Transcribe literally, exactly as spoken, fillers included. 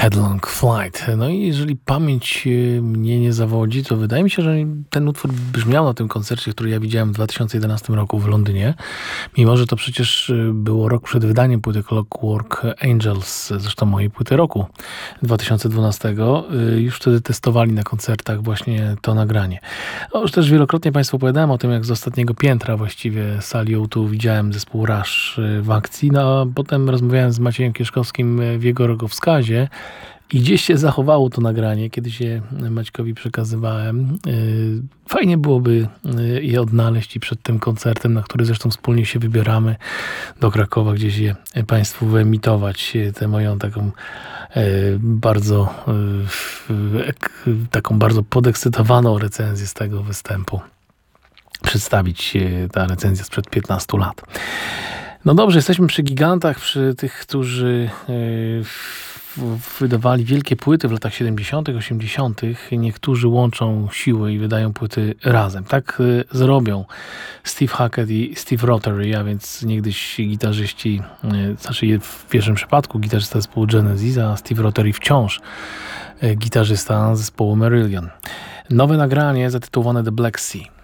Headlong Flight. No i jeżeli pamięć e, mnie nie zawodzi, to wydaje mi się, że ten utwór brzmiał na tym koncercie, który ja widziałem w dwa tysiące jedenastym roku w Londynie. Mimo że to przecież e, było rok przed wydaniem płyty Clockwork Angels, zresztą mojej płyty roku dwa tysiące dwunastego. E, Już wtedy testowali na koncertach właśnie to nagranie. No, już też wielokrotnie Państwu opowiadałem o tym, jak z ostatniego piętra właściwie sali O dwa widziałem zespół Rush e, w akcji. No, a potem rozmawiałem z Maciejem Kieszkowskim e, w jego rogowskazie. I gdzieś się zachowało to nagranie, kiedy się Maćkowi przekazywałem. Yy, Fajnie byłoby yy, je odnaleźć i przed tym koncertem, na który zresztą wspólnie się wybieramy do Krakowa, gdzieś je Państwu wyemitować. Yy, Tę moją taką yy, bardzo yy, ek- taką bardzo podekscytowaną recenzję z tego występu. Przedstawić yy, ta recenzja sprzed piętnastu lat. No dobrze, jesteśmy przy gigantach, przy tych, którzy yy, wydawali wielkie płyty w latach siedemdziesiątych, osiemdziesiątych. Niektórzy łączą siły i wydają płyty razem. Tak y, zrobią Steve Hackett i Steve Rothery, a więc niegdyś gitarzyści, y, znaczy w pierwszym przypadku gitarzysta zespołu Genesis, a Steve Rothery wciąż y, gitarzysta zespołu Marillion. Nowe nagranie zatytułowane The Black Sea.